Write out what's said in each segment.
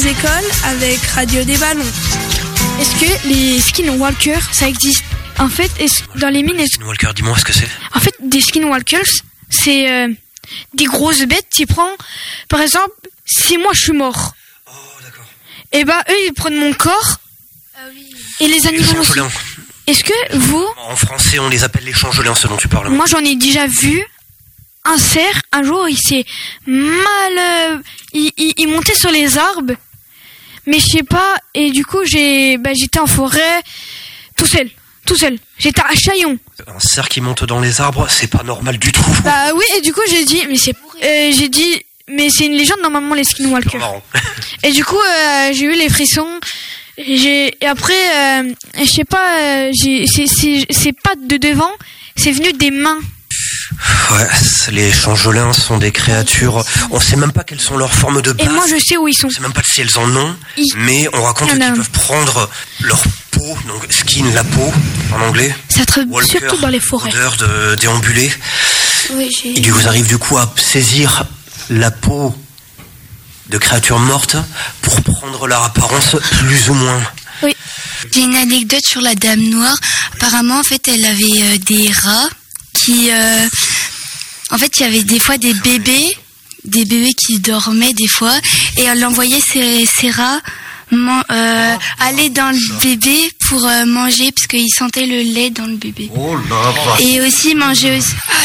écoles avec Radio des Ballons. Est-ce que les skinwalkers, ça existe? En fait, dans les mines... Skinwalker, dis-moi ce que c'est. En fait, des skinwalkers, c'est des grosses bêtes qui prennent... Par exemple, si moi je suis mort, Oh, d'accord. et eux ils prennent mon corps, et les animaux aussi. Changelins. Est-ce que vous... En français, on les appelle les changelins, ce dont tu parles. Moi j'en ai déjà vu un cerf, un jour il s'est mal... il montait sur les arbres, mais je sais pas, et du coup j'étais en forêt, tout seul. J'étais à Chaillon. Un cerf qui monte dans les arbres, c'est pas normal du tout. Bah oui, et du coup j'ai dit, mais c'est une légende normalement les skinwalkers. C'est marrant. Et du coup j'ai eu les frissons. Et après, je sais pas, c'est pas de devant, c'est venu des mains. Ouais, les changelins sont des créatures. On sait même pas quelles sont leurs formes de base. Et moi je sais où ils sont. On sait même pas si elles en ont, mais on raconte qu'ils peuvent prendre leur peau, donc skin, la peau en anglais. Ça traite Walker, surtout dans les forêts. Odeur de déambuler. Oui, Il vous arrive du coup à saisir la peau de créatures mortes pour prendre leur apparence plus ou moins. Oui. J'ai une anecdote sur la Dame Noire. Apparemment, en fait, elle avait des rats qui... en fait, il y avait des fois des bébés qui dormaient des fois, et elle envoyait ces rats aller dans le bébé pour manger, parce qu'ils sentaient le lait dans le bébé. Oh là, et aussi manger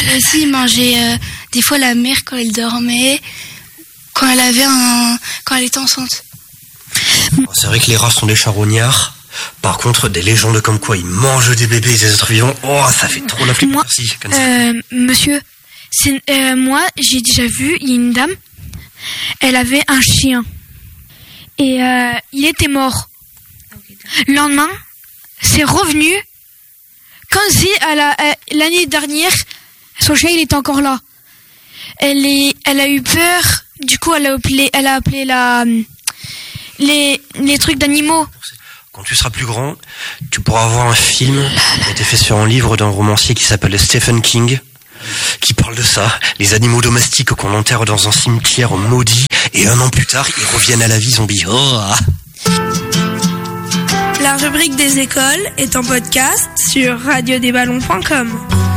des fois la mère quand elle dormait, quand elle était enceinte. C'est vrai que les rats sont des charognards. Par contre, des légendes comme quoi ils mangent des bébés et des êtres vivants, oh, ça fait trop la flip. Moi, merci. Monsieur, moi, j'ai déjà vu, il y a une dame, elle avait un chien. Et il était mort. Le lendemain, c'est revenu, comme si l'année dernière, son chien il était encore là. Elle a eu peur, du coup elle a appelé les trucs d'animaux. Quand tu seras plus grand, tu pourras voir un film qui a été fait sur un livre d'un romancier qui s'appelle Stephen King, qui parle de ça, les animaux domestiques qu'on enterre dans un cimetière maudit, et 1 an plus tard, ils reviennent à la vie zombie. Oh. La rubrique des écoles est en podcast sur radiodesballons.com.